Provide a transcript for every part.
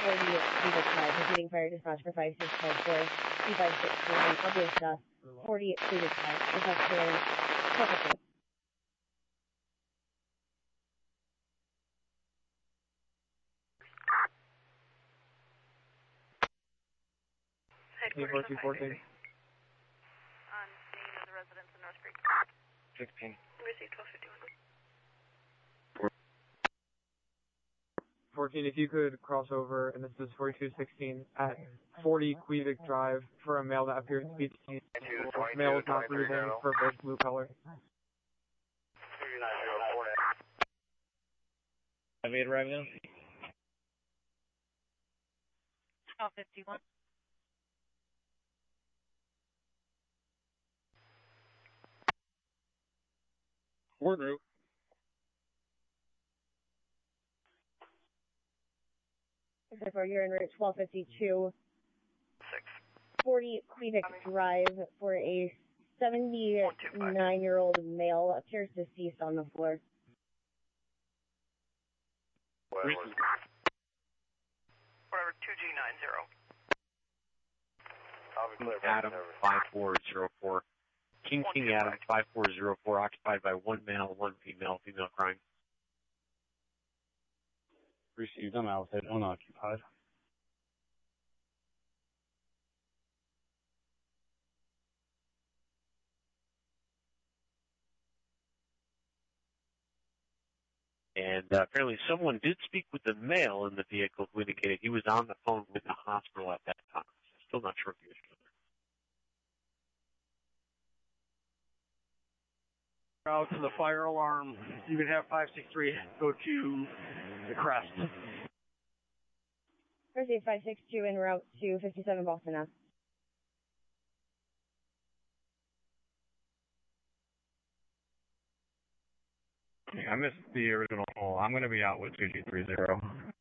40 Cubic Drive, receiving fire dispatch for 5654, E563, Augusta, 40 Cubic Drive, dispatch for 1215. Headquarters 214. On scene of the residents in North Creek. 16. Received 1251. 14, if you could cross over, and this is 4216 at 40 Quebec Drive for a male that appears to be deceased. Male is not breathing, purplish blue color. 5-8 arriving now. 1251. Word route. Except for you're in route 1252, 6. 40 Quebec Drive for a 79-year-old male appears deceased on the floor. Whatever, 2G90. I'll be clear. Adam 5404. King Adam 5404, occupied by one male, one female, female crying. Received. I'm out with it. Unoccupied. And apparently someone did speak with the male in the vehicle who indicated he was on the phone with the hospital at that time. Still not sure if he was there. Out to the fire alarm. You can have 563 go to the crest. Thursday 562 en route to 57 Boston Ave. I missed the original call. I'm going to be out with 2G30.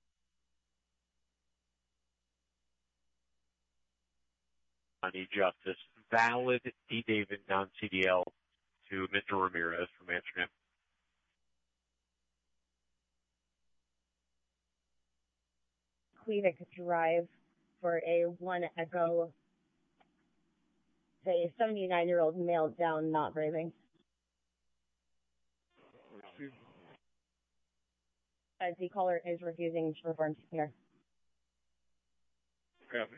I need justice. Valid D. David non-CDL to Mr. Ramirez from Amsterdam. Quebec Drive for a 1 Echo, a 79-year-old male down, not breathing. As the caller is refusing to perform CPR. Copy.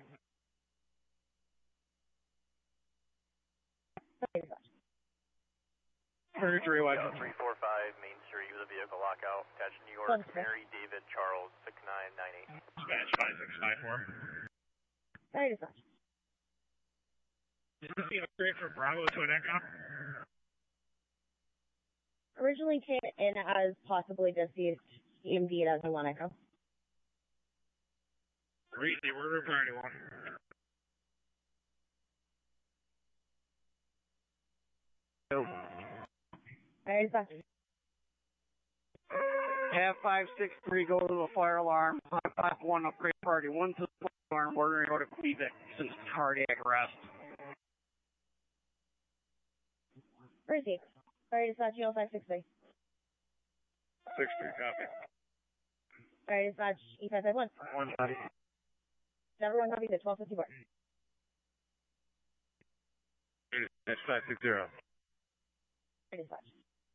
Surgery license. 345 Main Street with a vehicle lockout. Attached New York, Mary David Charles 6998. Dispatch 5654. Sorry, dispatch. Is this the upgrade from Bravo to an Echo? Originally came in as possibly deceased, indeed as a 1 Echo. Read the order for anyone. Sorry, dispatch. Have 563 go to the fire alarm. 551 upgrade party. 1 to the fire alarm. We're going to go to Quebec since cardiac arrest. Received. Sorry, dispatch, 563. 63, copy. Sorry, dispatch, E551. 1 body. Everyone copies at 1254. That's 560. Sorry, dispatch.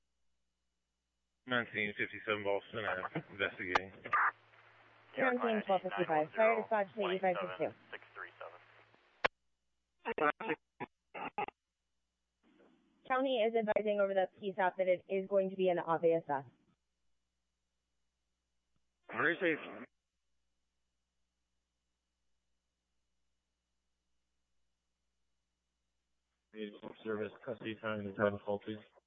1957 Boston Ave. Investigating. 17 1255. Fire dispatch to E562. 637. County is advising over the PSAP that it is going to be an obvious death. Very safe. Service, custody time, and time difficulties.